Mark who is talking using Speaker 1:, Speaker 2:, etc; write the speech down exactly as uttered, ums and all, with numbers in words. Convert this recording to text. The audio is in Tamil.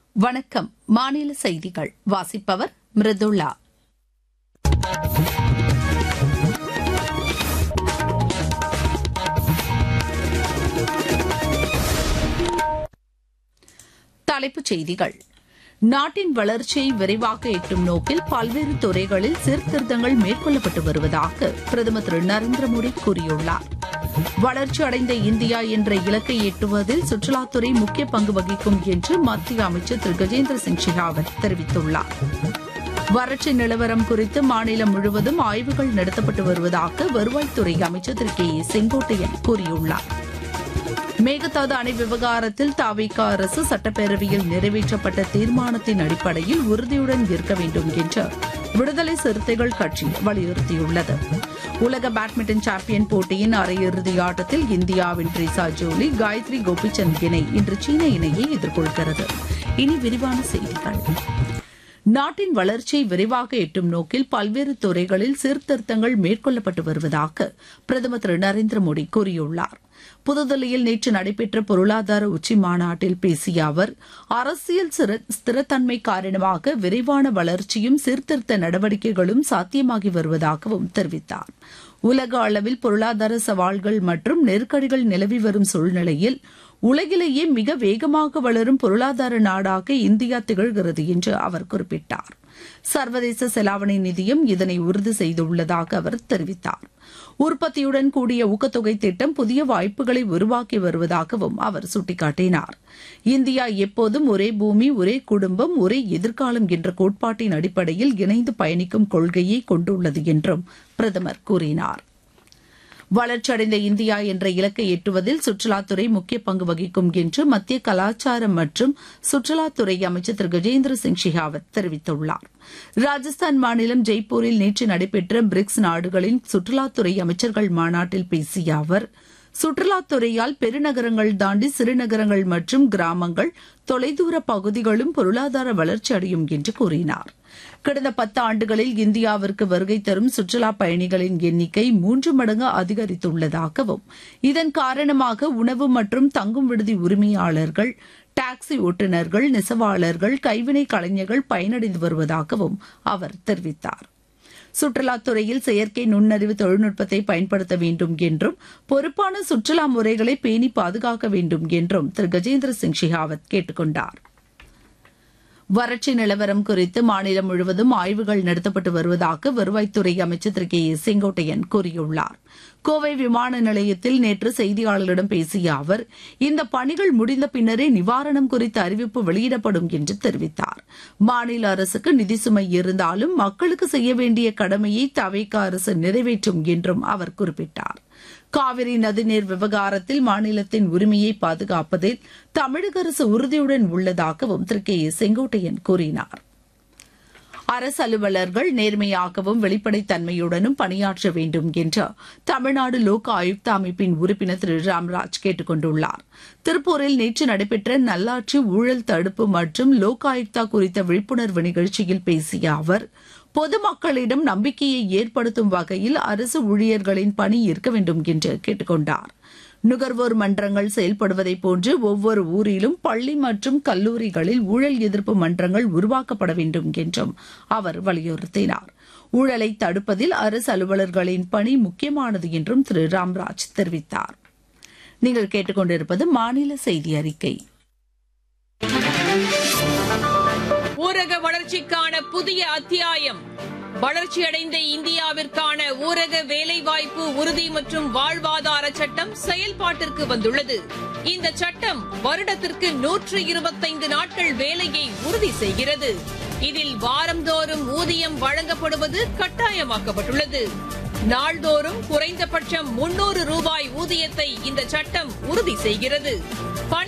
Speaker 1: வணக்கம். மாநில செய்திகள் வாசிப்பவர் மிருதுளா. தலைப்புச் செய்திகள். நாட்டின் வளர்ச்சியை விரைவாக எட்டும் நோக்கில் பல்வேறு துறைகளில் சீர்திருத்தங்கள் மேற்கொள்ளப்பட்டு வருவதாக பிரதமர் திரு நரேந்திர மோடி கூறியுள்ளார். வளர்ச்சியடைந்த இந்தியா என்ற இலக்கை எட்டுவதில் சுற்றுலாத்துறை முக்கிய பங்கு வகிக்கும் என்று மத்திய அமைச்சர் திரு கஜேந்திர சிங் ஷெகாவத் தெரிவித்துள்ளார். வறட்சி நிலவரம் குறித்து மாநிலம் முழுவதும் ஆய்வுகள் நடத்தப்பட்டு வருவதாக வருவாய்த்துறை அமைச்சர் திரு கே ஏ செங்கோட்டையன் கூறியுள்ளார். மேகதாது அணை விவகாரத்தில் தவிக அரசு சட்டப்பேரவையில் நிறைவேற்றப்பட்ட தீர்மானத்தின் அடிப்படையில் உறுதியுடன் இருக்க வேண்டும் என்று விடுதலை சிறுத்தைகள் கட்சி வலியுறுத்தியுள்ளது. உலக பேட்மிண்டன் சாம்பியன் போட்டியின் அரையிறுதி ஆட்டத்தில் இந்தியாவின் ட்ரீசா ஜோலி, காயத்ரி கோபிசந்த் இணை இன்று சீன இணையை எதிர்கொள்கிறது. இனி விரிவான செய்திகள். நாட்டின் வளர்ச்சியை விரைவாக எட்டும் நோக்கில் பல்வேறு துறைகளில் சீர்திருத்தங்கள் மேற்கொள்ளப்பட்டு வருவதாக பிரதமர் திரு நரேந்திர மோடி கூறியுள்ளார். புதுதில்லியில் நேற்று நடைபெற்ற பொருளாதார உச்சி மாநாட்டில் பேசிய அவர், அரசியல் ஸ்திரத்தன்மை காரணமாக விரைவான வளர்ச்சியும் சீர்திருத்த நடவடிக்கைகளும் சாத்தியமாகி வருவதாகவும் தெரிவித்தார். உலக அளவில் பொருளாதார சவால்கள் மற்றும் நெருக்கடிகள் நிலவி வரும் சூழ்நிலையில் உலகிலேயே மிக வேகமாக வளரும் பொருளாதார நாடாக இந்தியா திகழ்கிறது என்று அவர் குறிப்பிட்டார். சர்வதேச செலாவணி நிதியம் இதனை உறுதி செய்துள்ளதாக அவர் தெரிவித்தார். உற்பத்தியுடன் கூடிய ஊக்கத்தொகை திட்டம் புதிய வாய்ப்புகளை உருவாக்கி வருவதாகவும் அவர் சுட்டிக்காட்டினார். இந்தியா எப்போதும் ஒரே பூமி, ஒரே குடும்பம், ஒரே எதிர்காலம் என்ற கோட்பாட்டின் அடிப்படையில் இணைந்து பயணிக்கும் கொள்கையை கொண்டுள்ளது என்றும் பிரதமர் கூறினார். வளர்ச்சியடைந்த இந்தியா என்ற இலக்கை எட்டுவதில் சுற்றுலாத்துறை முக்கிய பங்கு வகிக்கும் என்று மத்திய கலாச்சாரம் மற்றும் சுற்றுலாத்துறை அமைச்சர் திரு கஜேந்திர சிங் ஷெகாவத் தெரிவித்துள்ளார். ராஜஸ்தான் மாநிலம் ஜெய்ப்பூரில் நேற்று நடைபெற்ற பிரிக்ஸ் நாடுகளின் சுற்றுலாத்துறை அமைச்சர்கள் மாநாட்டில் பேசிய அவர், சுற்றுலாத்துறையால் பெருநகரங்கள் தாண்டி சிறுநகரங்கள் மற்றும் கிராமங்கள், தொலைதூர பகுதிகளும் பொருளாதார வளர்ச்சி அடையும் என்று கூறினார். கடந்த பத்து ஆண்டுகளில் இந்தியாவிற்கு வருகை தரும் சுற்றுலா பயணிகளின் எண்ணிக்கை மூன்று மடங்கு அதிகரித்துள்ளதாகவும், இதன் காரணமாக உணவு மற்றும் தங்கும் விடுதி உரிமையாளர்கள், டாக்ஸி ஓட்டுநர்கள், நெசவாளர்கள், கைவினை கலைஞர்கள் பயனடைந்து வருவதாகவும் அவர் தெரிவித்தார். சுற்றுலாத்துறையில் செயற்கை நுண்ணறிவு தொழில்நுட்பத்தை பயன்படுத்த வேண்டும் என்றும், பொறுப்பான சுற்றுலா முறைகளை பேணி பாதுகாக்க வேண்டும் என்றும் திரு கஜேந்திர சிங் ஷெகாவத் கேட்டுக் கொண்டார். வறட்சி நிலவரம் குறித்து மாநிலம் முழுவதும் ஆய்வுகள் நடத்தப்பட்டு வருவதாக வருவாய்த்துறை அமைச்சர் திரு கே ஏ செங்கோட்டையன் கூறியுள்ளார். கோவை விமான நிலையத்தில் நேற்று செய்தியாளர்களிடம் பேசிய அவர், இந்த பணிகள் முடிந்த பின்னரே நிவாரணம் குறித்த அறிவிப்பு வெளியிடப்படும் என்று தெரிவித்தார். மாநில அரசுக்கு நிதி சுமை இருந்தாலும் மக்களுக்கு செய்ய வேண்டிய கடமையை தவிக அரசு நிறைவேற்றும் என்றும் அவர் குறிப்பிட்டார். காவிரி நதிநீர் விவகாரத்தில் மாநிலத்தின் உரிமையை பாதுகாப்பதில் தமிழக அரசு உறுதியுடன் உள்ளதாகவும் திரு கே ஏ செங்கோட்டையன் கூறினார். அரசு அலுவலர்கள் நேர்மையாகவும் வெளிப்படைத்தன்மையுடனும் பணியாற்ற வேண்டும் என்று தமிழ்நாடு லோக் ஆயுக்தா அமைப்பின் உறுப்பினர் திரு ராம்ராஜ் கேட்டுக் கொண்டுள்ளார். திருப்பூரில் நேற்று நடைபெற்ற நல்லாட்சி, ஊழல் தடுப்பு மற்றும் லோக் ஆயுக்தா குறித்த விழிப்புணர்வு நிகழ்ச்சியில் பேசிய அவர், பொதுமக்களிடம் நம்பிக்கையை ஏற்படுத்தும் வகையில் அரசு ஊழியர்களின் பணி இருக்க வேண்டும் என்று கேட்டுக் கொண்டார். நுகர்வோர் மன்றங்கள் செயல்படுவதை போன்று ஒவ்வொரு ஊரிலும் பள்ளி மற்றும் கல்லூரிகளில் ஊழல் எதிர்ப்பு மன்றங்கள் உருவாக்கப்பட வேண்டும் என்றும் அவர் வலியுறுத்தினார். ஊழலை தடுப்பதில் அரசு அலுவலர்களின் பணி முக்கியமானது என்றும் திரு ராம்ராஜ் தெரிவித்தார். நீங்கள் கேட்டுக்கொண்டிருப்பது மாநில செய்தி அறிக்கை.
Speaker 2: ஊரக வளர்ச்சிக்கான புதிய அத்தியாயம். வளர்ச்சியடைந்த இந்தியாவிற்கான ஊரக வேலைவாய்ப்பு உறுதி மற்றும் வாழ்வாதார சட்டம் செயல்பாட்டிற்கு வந்துள்ளது. இந்த சட்டம் வருடத்திற்கு நூற்று இருபத்தைந்து நாட்கள் வேலையை உறுதி செய்கிறது. இதில் வாரந்தோறும் ஊதியம் வழங்கப்படுவது கட்டாயமாக்கப்பட்டுள்ளது. நாள்தோறும் குறைந்தபட்சம் முன்னூறு ரூபாய் ஊதியத்தை இந்த சட்டம் உறுதி செய்கிறது.